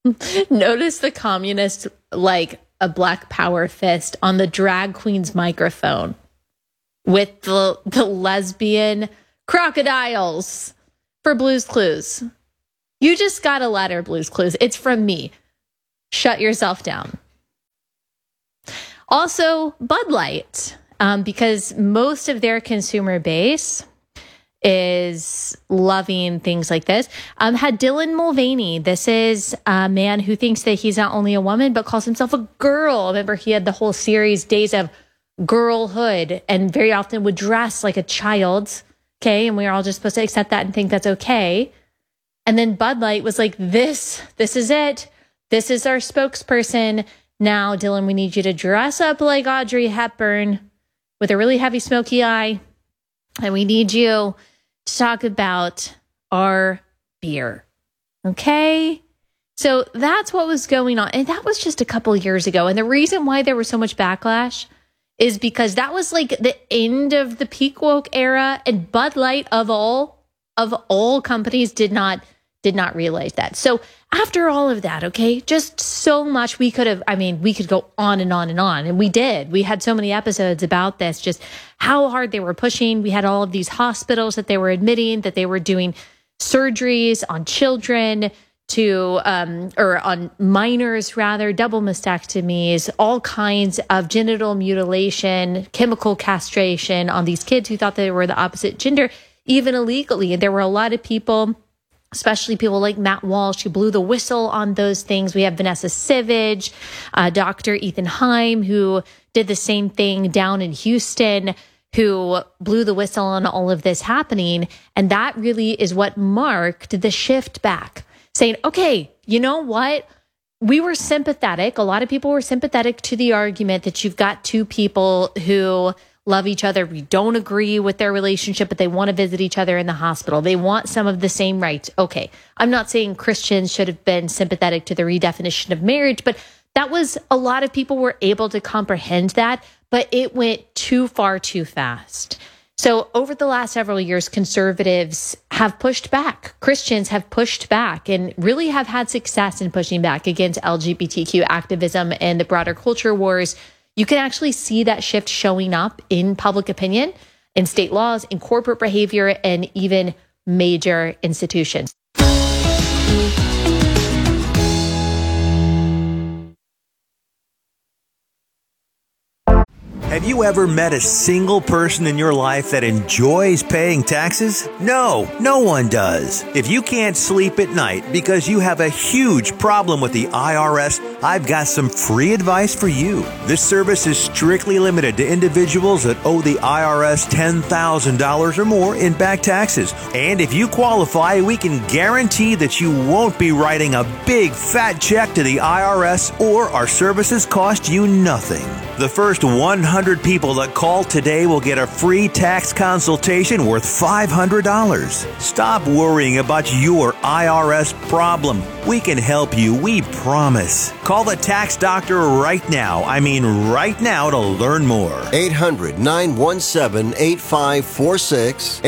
Notice the communist like a Black Power fist on the drag queen's microphone with the lesbian crocodiles for Blue's Clues. You just got a letter, Blue's Clues. It's from me. Shut yourself down. Also, Bud Light, because most of their consumer base is loving things like this, had Dylan Mulvaney. This is a man who thinks that he's not only a woman, but calls himself a girl. Remember, he had the whole series, Days of Girlhood, and very often would dress like a child. Okay, and we are all just supposed to accept that and think that's okay. And then Bud Light was like, this is it. This is our spokesperson. Now, Dylan, we need you to dress up like Audrey Hepburn with a really heavy smoky eye. And we need you to talk about our beer. Okay? So that's what was going on. And that was just a couple years ago. And the reason why there was so much backlash is because that was like the end of the peak woke era. And Bud Light of all companies did not realize that. So after all of that, okay, just so much we could go on and on and on. And we did. We had so many episodes about this, just how hard they were pushing. We had all of these hospitals that they were admitting that they were doing surgeries on children or on minors rather, double mastectomies, all kinds of genital mutilation, chemical castration on these kids who thought they were the opposite gender, even illegally. And there were a lot of people, especially people like Matt Walsh, who blew the whistle on those things. We have Vanessa Sivage, Dr. Ethan Heim, who did the same thing down in Houston, who blew the whistle on all of this happening. And that really is what marked the shift back, saying, okay, you know what? We were sympathetic. A lot of people were sympathetic to the argument that you've got two people who love each other. We don't agree with their relationship, but they want to visit each other in the hospital. They want some of the same rights. Okay. I'm not saying Christians should have been sympathetic to the redefinition of marriage, but that was, a lot of people were able to comprehend that, but it went too far too fast. So over the last several years, conservatives have pushed back. Christians have pushed back and really have had success in pushing back against LGBTQ activism and the broader culture wars. You can actually see that shift showing up in public opinion, in state laws, in corporate behavior, and even major institutions. Have you ever met a single person in your life that enjoys paying taxes? No, no one does. If you can't sleep at night because you have a huge problem with the IRS, I've got some free advice for you. This service is strictly limited to individuals that owe the IRS $10,000 or more in back taxes. And if you qualify, we can guarantee that you won't be writing a big fat check to the IRS, or our services cost you nothing. The first 100 people that call today will get a free tax consultation worth $500. Stop worrying about your IRS problem. We can help you, we promise. Call the tax doctor right now. I mean right now, to learn more. 800-917-8546.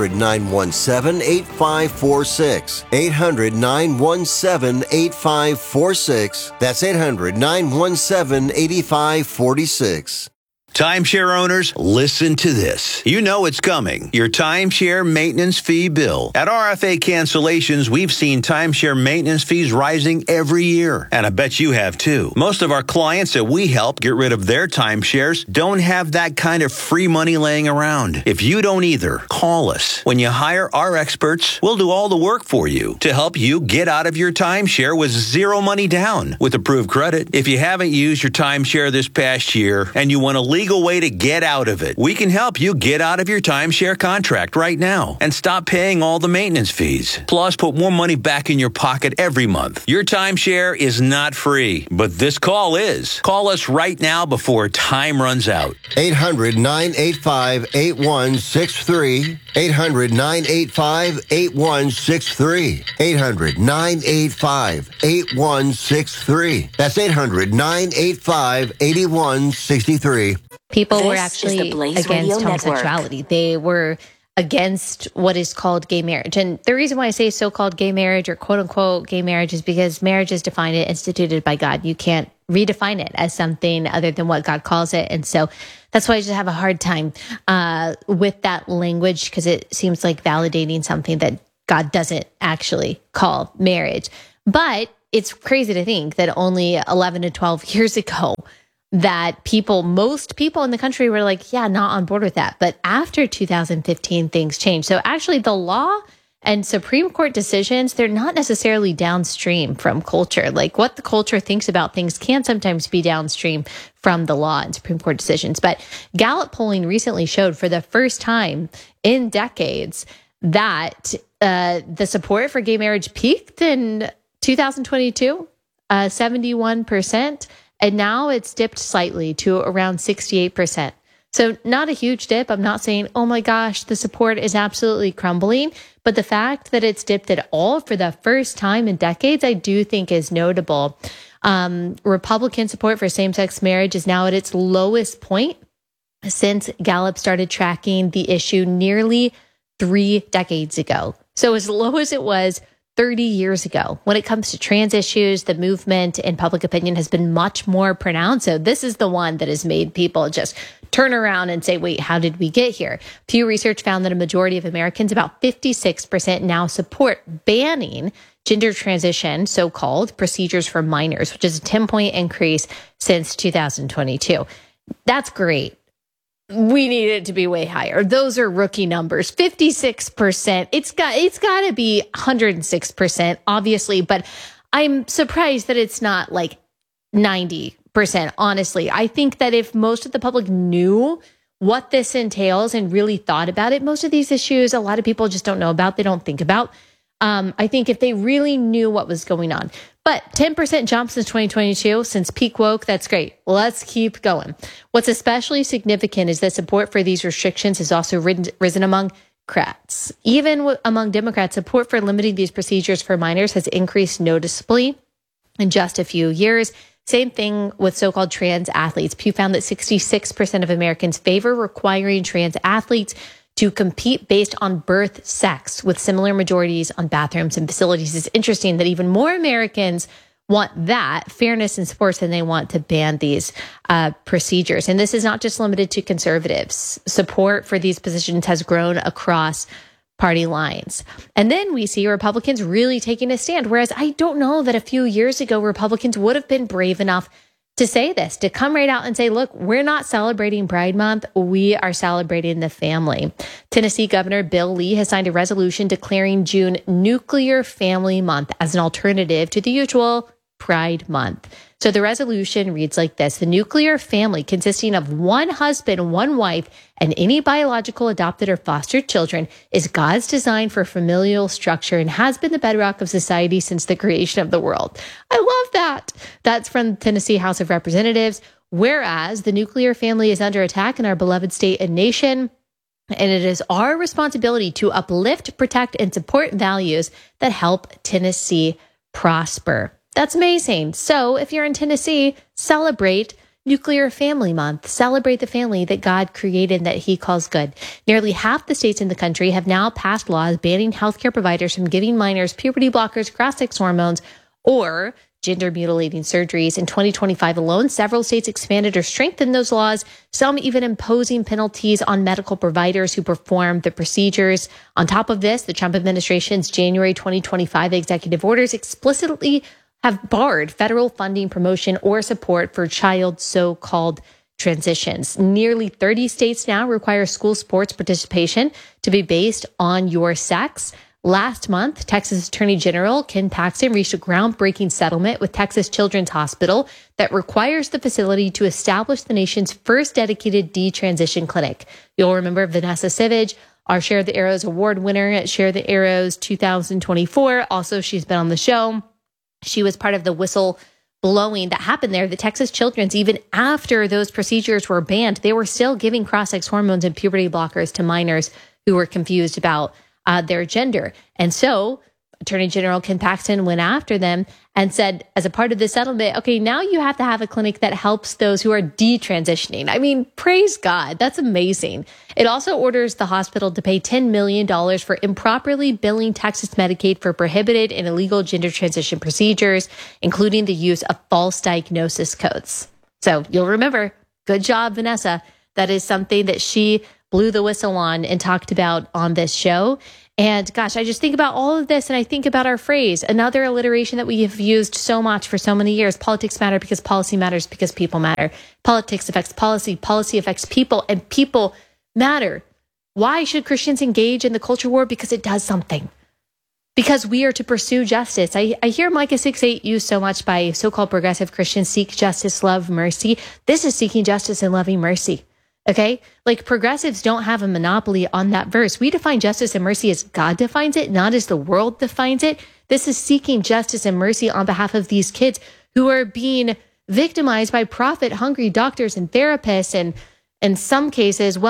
800-917-8546. 800-917-8546. That's 800-917-8546. Timeshare owners, listen to this. You know it's coming. Your timeshare maintenance fee bill. At RFA Cancellations, we've seen timeshare maintenance fees rising every year. And I bet you have too. Most of our clients that we help get rid of their timeshares don't have that kind of free money laying around. If you don't either, call us. When you hire our experts, we'll do all the work for you to help you get out of your timeshare with zero money down with approved credit. If you haven't used your timeshare this past year and you want to legal way to get out of it, we can help you get out of your timeshare contract right now and stop paying all the maintenance fees. Plus, put more money back in your pocket every month. Your timeshare is not free, but this call is. Call us right now before time runs out. 800-985-8163. 800-985-8163. 800-985-8163. That's 800-985-8163. People were actually against homosexuality. They were against what is called gay marriage. And the reason why I say so-called gay marriage or quote-unquote gay marriage is because marriage is defined and instituted by God. You can't redefine it as something other than what God calls it. And so that's why I just have a hard time with that language, because it seems like validating something that God doesn't actually call marriage. But it's crazy to think that only 11 to 12 years ago that most people in the country were like, yeah, not on board with that. But after 2015, things changed. So actually the law and Supreme Court decisions, they're not necessarily downstream from culture. Like what the culture thinks about things can sometimes be downstream from the law and Supreme Court decisions. But Gallup polling recently showed for the first time in decades that the support for gay marriage peaked in 2022, 71%. And now it's dipped slightly to around 68%. So not a huge dip. I'm not saying, oh my gosh, the support is absolutely crumbling. But the fact that it's dipped at all for the first time in decades, I do think is notable. Republican support for same-sex marriage is now at its lowest point since Gallup started tracking the issue nearly 3 decades ago. So as low as it was 30 years ago. When it comes to trans issues, the movement in public opinion has been much more pronounced. So this is the one that has made people just turn around and say, wait, how did we get here? Pew Research found that a majority of Americans, about 56%, now support banning gender transition, so-called procedures for minors, which is a 10-point increase since 2022. That's great. We need it to be way higher. Those are rookie numbers. 56%. It's got to be 106%, obviously, but I'm surprised that it's not like 90%, honestly. I think that if most of the public knew what this entails and really thought about it, most of these issues, a lot of people just don't know about, they don't think about. I think if they really knew what was going on. But 10% jump since 2022, since peak woke, that's great. Let's keep going. What's especially significant is that support for these restrictions has also risen among Democrats. Even among Democrats, support for limiting these procedures for minors has increased noticeably in just a few years. Same thing with so-called trans athletes. Pew found that 66% of Americans favor requiring trans athletes to compete based on birth sex, with similar majorities on bathrooms and facilities. It's interesting that even more Americans want that fairness in sports than they want to ban these procedures. And this is not just limited to conservatives. Support for these positions has grown across party lines. And then we see Republicans really taking a stand, whereas I don't know that a few years ago Republicans would have been brave enough to say this, to come right out and say, look, we're not celebrating Pride Month. We are celebrating the family. Tennessee Governor Bill Lee has signed a resolution declaring June Nuclear Family Month as an alternative to the usual Pride Month. So the resolution reads like this: the nuclear family, consisting of one husband, one wife, and any biological, adopted, or fostered children, is God's design for familial structure and has been the bedrock of society since the creation of the world. I love that. That's from Tennessee House of Representatives. Whereas the nuclear family is under attack in our beloved state and nation, and it is our responsibility to uplift, protect, and support values that help Tennessee prosper. That's amazing. So if you're in Tennessee, celebrate Nuclear Family Month. Celebrate the family that God created, that he calls good. Nearly half the states in the country have now passed laws banning healthcare providers from giving minors puberty blockers, cross-sex hormones, or gender mutilating surgeries. In 2025 alone, several states expanded or strengthened those laws, some even imposing penalties on medical providers who perform the procedures. On top of this, the Trump administration's January 2025 executive orders explicitly have barred federal funding, promotion, or support for child so-called transitions. Nearly 30 states now require school sports participation to be based on your sex. Last month, Texas Attorney General Ken Paxton reached a groundbreaking settlement with Texas Children's Hospital that requires the facility to establish the nation's first dedicated detransition clinic. You'll remember Vanessa Savage, our Share the Arrows award winner at Share the Arrows 2024. Also, she's been on the show. She was part of the whistle blowing that happened there. The Texas Children's, even after those procedures were banned, they were still giving cross-sex hormones and puberty blockers to minors who were confused about their gender. And so Attorney General Ken Paxton went after them and said, as a part of the settlement, okay, now you have to have a clinic that helps those who are detransitioning. I mean, praise God. That's amazing. It also orders the hospital to pay $10 million for improperly billing Texas Medicaid for prohibited and illegal gender transition procedures, including the use of false diagnosis codes. So you'll remember, good job, Vanessa. That is something that she blew the whistle on and talked about on this show. And gosh, I just think about all of this and I think about our phrase, another alliteration that we have used so much for so many years. Politics matter because policy matters because people matter. Politics affects policy, policy affects people, and people matter. Why should Christians engage in the culture war? Because it does something. Because we are to pursue justice. I hear Micah 6:8 used so much by so-called progressive Christians, seek justice, love mercy. This is seeking justice and loving mercy. Okay? Like progressives don't have a monopoly on that verse. We define justice and mercy as God defines it, not as the world defines it. This is seeking justice and mercy on behalf of these kids who are being victimized by profit-hungry doctors and therapists and in some cases,